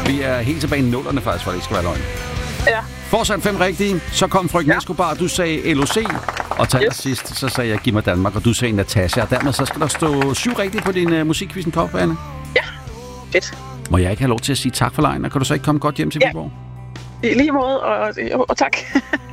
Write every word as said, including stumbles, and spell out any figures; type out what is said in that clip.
Vi er helt tilbage i nullerne faktisk, for det ikke skal være løgn. Ja. Fortsat fem rigtige. Så kom frøken Ja. Escobar, du sagde L O C. Og til Yes. sidst, så sagde jeg Giv mig Danmark, og du sagde Natasha. Og dermed så skal der stå syv rigtige på din uh, musikquizzen kop, Anne. Ja, fedt. Må jeg ikke have lov til at sige tak for lejen, og kan du så ikke komme godt hjem til Ja. Viborg? I lige måde, og, og, og tak.